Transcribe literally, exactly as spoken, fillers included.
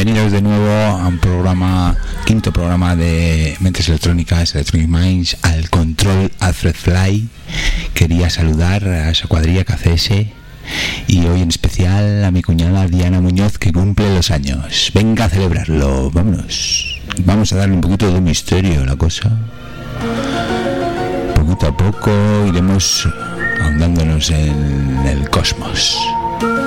bienvenidos de nuevo a un programa, quinto programa de Mentes Electrónicas, Electronic Minds, al control Alfred Fly. Quería saludar a esa cuadrilla que hace ese, y hoy en especial a mi cuñada Diana Muñoz, que cumple los años. Venga a celebrarlo, vámonos. Vamos a darle un poquito de misterio a la cosa. Poquito a poco iremos ahondándonos en el cosmos.